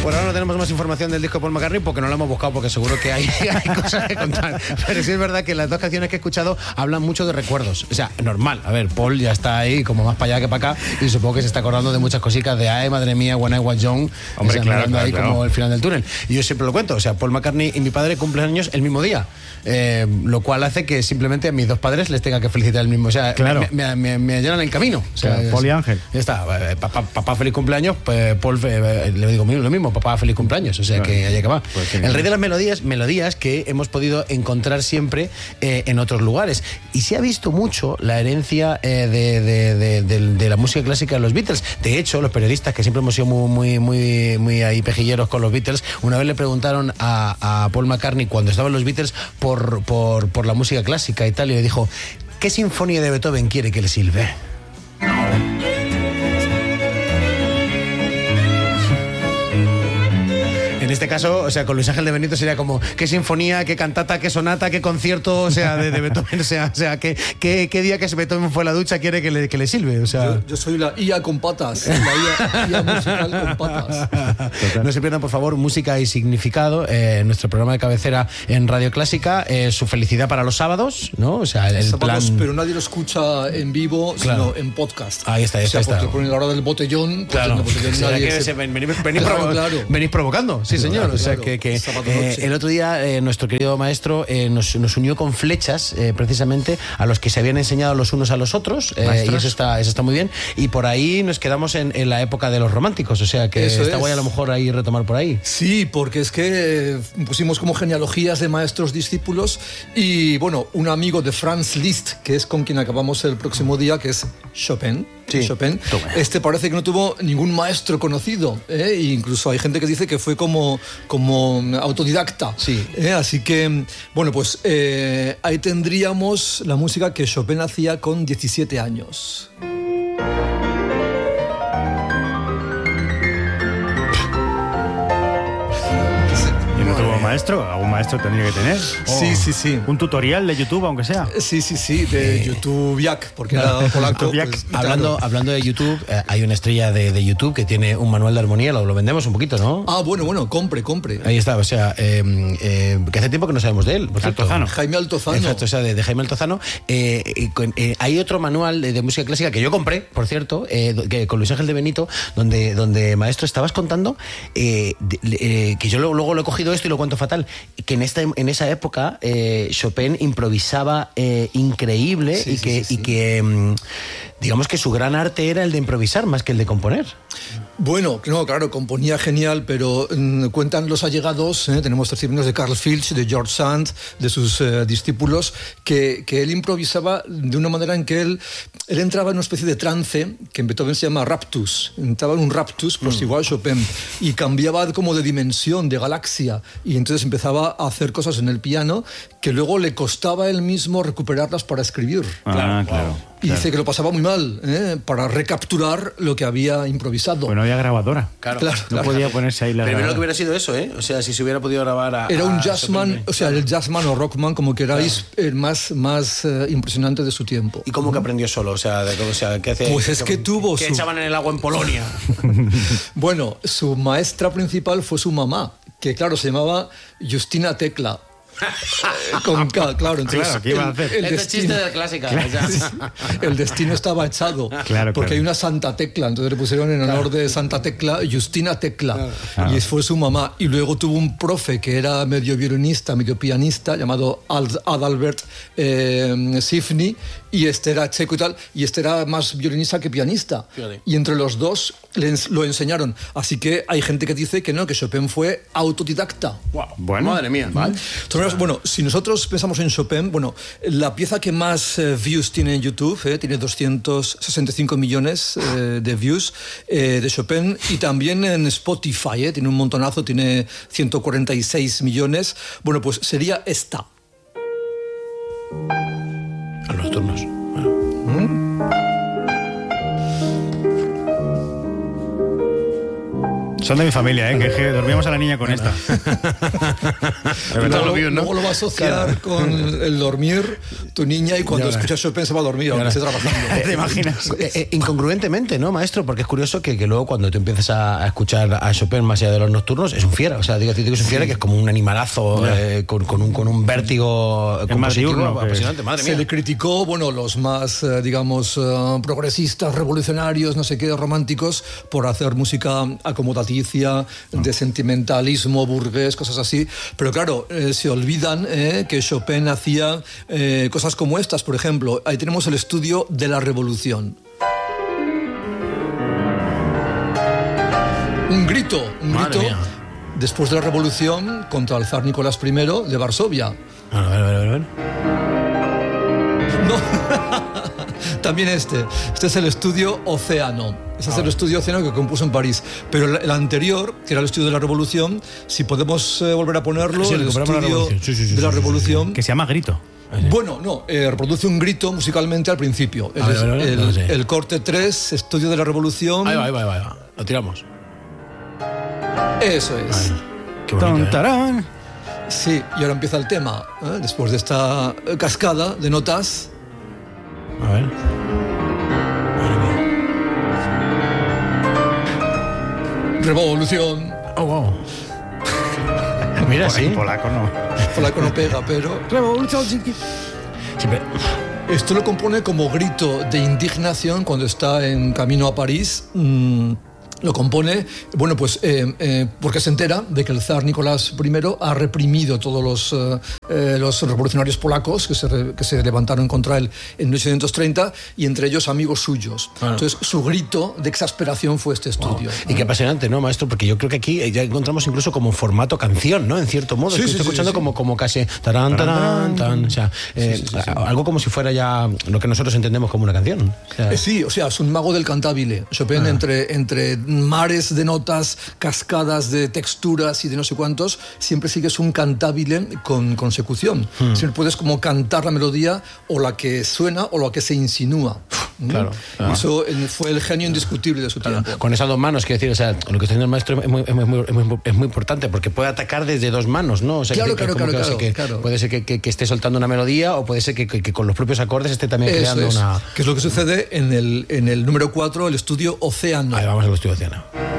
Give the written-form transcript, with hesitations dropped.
Por ahora no tenemos más información del disco de Paul McCartney porque no lo hemos buscado, porque seguro que hay cosas que contar. Pero sí es verdad que las dos canciones que he escuchado hablan mucho de recuerdos. O sea, normal. A ver, Paul ya está ahí como más para allá que para acá y supongo que se está acordando de muchas cositas de ay, madre mía, When I Was Young. Hombre, claro, ahí claro. como el final del túnel. Y yo siempre lo cuento. O sea, Paul McCartney y mi padre cumplen años el mismo día. Lo cual hace que simplemente a mis dos padres les tenga que felicitar el mismo. O sea, claro. me llenan el camino. O sea, Paul y Ángel. Ya está. Papá, feliz cumpleaños. Pues Paul, le digo lo mismo. Papá, feliz cumpleaños. O sea, que allá que va. Pues el rey de las melodías que hemos podido encontrar siempre en otros lugares. Y se ha visto mucho la herencia de la música clásica de los Beatles. De hecho, los periodistas, que siempre hemos sido muy ahí pejilleros con los Beatles, una vez le preguntaron a Paul McCartney cuando estaban los Beatles por la música clásica y tal, y le dijo: ¿qué sinfonía de Beethoven quiere que le silbe? En este caso, o sea, con Luis Ángel de Benito sería como qué sinfonía, qué cantata, qué sonata, qué concierto, o sea, de Beethoven, o sea, qué día que Beethoven fue a la ducha quiere que le silbe, o sea. Yo soy la IA con patas, la IA musical con patas. No se pierdan, por favor, Música y Significado, nuestro programa de cabecera en Radio Clásica, su felicidad para los sábados, ¿no? O sea, el Sábados, plan... pero nadie lo escucha en vivo, Claro. sino en podcast. Ahí está, Porque ponen la hora del botellón, pues Claro, en el botellón o sea, nadie que se- venís provocando, sí señor. Claro, O sea, claro. que Sábado noche. el otro día nuestro querido maestro nos unió con flechas precisamente a los que se habían enseñado los unos a los otros, y eso está muy bien. Y por ahí nos quedamos en la época de los románticos, o sea que Eso está es. guay a lo mejor ahí retomar por ahí. Sí, porque es que pusimos como genealogías de maestros discípulos y bueno, un amigo de Franz Liszt, que es con quien acabamos el próximo día, que es Chopin. Sí. Chopin. Toma. Este parece que no tuvo ningún maestro conocido, ¿eh? E incluso hay gente que dice que fue como autodidacta. Sí. Así que, bueno, pues ahí tendríamos la música que Chopin hacía con 17 años. ¿Y no tuvo maestro? ¿Algún maestro tendría que tener? Sí. Un tutorial de YouTube, aunque sea. Sí, de YouTube Yak, porque era polaco. pues, Hablando de YouTube, hay una estrella de YouTube que tiene un manual de armonía, lo vendemos un poquito, ¿no? Ah, bueno, compre. Ahí está, o sea, que hace tiempo que no sabemos de él, por cierto. Altozano. Jaime Altozano. Exacto, o sea, de Jaime Altozano. Hay otro manual de música clásica que yo compré, por cierto, con Luis Ángel de Benito, donde maestro, estabas contando que yo luego lo he cogido esto y lo cuento fatal, que en esa época Chopin improvisaba increíble Sí, y que digamos que su gran arte era el de improvisar más que el de componer. Bueno, no, claro, componía genial, pero cuentan los allegados, tenemos testimonios de Carl Filch, de George Sand, de sus discípulos, que él improvisaba de una manera en que él entraba en una especie de trance, que en Beethoven se llama raptus, entraba en un raptus, pues igual Chopin, y cambiaba como de dimensión, de galaxia, y entonces empezaba a hacer cosas en el piano que luego le costaba a él mismo recuperarlas para escribir. Claro. Y dice que lo pasaba muy mal, para recapturar lo que había improvisado. Pues no había grabadora. Claro. No podía ponerse ahí la Pero lo grabadora. que hubiera sido eso, ¿eh? O sea, si se hubiera podido grabar Era un a jazzman, Chopin. o sea, el jazzman o rockman, como queráis, el más impresionante de su tiempo. ¿Y cómo que aprendió solo? O sea, ¿qué hace? Pues es que tuvo ¿Qué su- echaban en el agua en Polonia? Bueno, su maestra principal fue su mamá, que claro, se llamaba Justina Tecla. Con K, claro. Entonces, Claro, ¿qué iba a hacer? Este es chiste de clásica. el destino estaba echado. Claro, porque claro. hay una Santa Tecla, entonces le pusieron en honor de Santa Tecla, Justina Tecla. Y fue su mamá. Y luego tuvo un profe que era medio violinista, medio pianista, llamado Adalbert Sifny, y este era checo y tal, y este era más violinista que pianista. Fíjate. Y entre los dos lo enseñaron. Así que hay gente que dice que no, que Chopin fue autodidacta. Bueno. Madre mía. Bueno, si nosotros pensamos en Chopin, bueno, la pieza que más views tiene en YouTube, tiene 265 millones de views de Chopin, y también en Spotify, tiene un montonazo, tiene 146 millones. Bueno, pues sería esta. A los turnos. Son de mi familia, que dormíamos a la niña con esta. De verdad, luego lo va a asociar con el dormir tu niña, y cuando escucha Chopin se va a dormir, aunque esté trabajando. ¿Te imaginas? Incongruentemente, ¿no, maestro? Porque es curioso que luego cuando tú empiezas a escuchar a Chopin más allá de los nocturnos, es un fiera. O sea, digo que es un fiera que es como un animalazo con un vértigo compositivo apasionante. Madre mía. Se le criticó, bueno, los más, digamos, progresistas, revolucionarios, no sé qué, románticos, por hacer música acomodaticia, de sentimentalismo burgués, cosas así. Pero claro, se olvidan que Chopin hacía cosas como estas. Por ejemplo, ahí tenemos el estudio de la Revolución. Un grito después de la Revolución contra el zar Nicolás I de Varsovia. A ver. No. También este es el estudio Océano. Este es el estudio Océano que compuso en París. Pero el anterior, que era el estudio de la Revolución, si podemos volver a ponerlo, el estudio de la Revolución. Que se llama Grito. Bueno, no, reproduce un grito musicalmente al principio. El corte 3, estudio de la Revolución. Ahí va. Lo tiramos. Eso es. Ay, qué bonito, Sí, y ahora empieza el tema, después de esta cascada de notas. A ver. Revolución. Oh, wow. Mira, sí. Polaco no. Polaco no pega, pero... Revolución. Siempre. Esto lo compone como grito de indignación cuando está en camino a París. Lo compone, bueno, pues porque se entera de que el zar Nicolás I ha reprimido todos los revolucionarios polacos que se levantaron contra él en 1830, y entre ellos amigos suyos. Bueno. Entonces, su grito de exasperación fue este estudio. Wow. Y qué apasionante, ¿no, maestro? Porque yo creo que aquí ya encontramos incluso como formato canción, ¿no? En cierto modo. Estoy escuchando como casi tarán, tarán, tarán, o sea, algo como si fuera ya lo que nosotros entendemos como una canción. O sea, es un mago del cantabile. Chopin, entre mares de notas, cascadas de texturas y de no sé cuántos, siempre sigues un cantabile con consecución. Siempre puedes como cantar la melodía, o la que suena o la que se insinúa. Claro. Eso fue el genio indiscutible de su tiempo. Con esas dos manos, quiero decir, o sea, lo que está haciendo el maestro es muy importante, porque puede atacar desde dos manos, ¿no? O sea, claro. Puede ser que esté soltando una melodía, o puede ser que con los propios acordes esté también creando una... Que es lo que sucede en el número 4, el estudio Océano. Ahí vamos al estudio Océano.